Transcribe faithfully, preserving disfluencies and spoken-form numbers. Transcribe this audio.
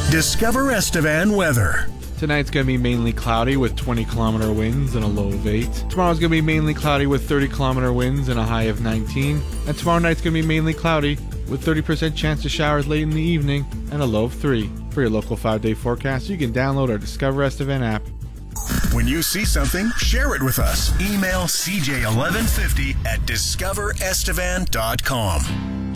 Discover Estevan weather. Tonight's going to be mainly cloudy with twenty kilometer winds and a low of eight. Tomorrow's going to be mainly cloudy with thirty kilometer winds and a high of nineteen. And tomorrow night's going to be mainly cloudy with thirty percent chance of showers late in the evening and a low of three. For your local five-day forecast, you can download our Discover Estevan app. When you see something, share it with us. Email c j eleven fifty at discover estevan dot com.